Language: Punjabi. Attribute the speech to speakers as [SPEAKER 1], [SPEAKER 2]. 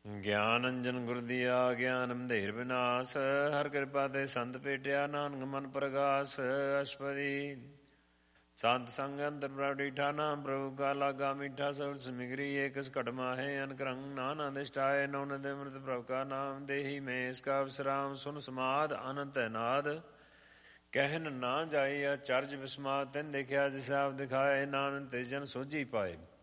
[SPEAKER 1] ਗਿਆਨ ਅੰਜਨ ਗੁਰ ਦੀਆ ਗਿਆਨ ਅੰਧੇਰ ਵਿਨਾਸ਼। ਹਰ ਕਿਰਪਾ ਤੇ ਸੰਤ ਭੇਟਿਆ ਨਾਨਕ ਮਨ ਪ੍ਰਗਾਸ। ਅਸ਼ਪਦੀ ਸੰਤ ਸੰਗ ਅੰਤਰ ਪ੍ਰਭ ਡੀਠਾ ਨਾਮ ਪ੍ਰਭੂ ਕਾ ਲਾਗਾ ਮੀਠਾ। ਸਬਦ ਸਮਿਗਰੀ ਏਕਸ ਘਟ ਮਾਹੇ ਅਨਕ ਰੰਗ ਨਾਨਾ ਦਿਸ਼ਟਾਏ। ਨੌ ਨਦ ਅੰਮ੍ਰਿਤ ਪ੍ਰਭ ਕਾ ਨਾਮ ਦੇਹੀ ਮੈਂ ਇਸਕਾ ਵਿਸਰਾਮ। ਸੁਨ ਸਮਾਦ ਅਨੰਤ ਨਾਦ ਕਹਿਨ ਨਾ ਜਾਈ। ਅਚਰਜ ਵਿਸਮਾਦ ਤੈਨ ਦੇਖਿਆ ਜਿਸ ਆਪ ਦਿਖਾਏ। ਨਾਨਕ ਤੇ ਜਨ ਸੋਝੀ ਪਾਏ।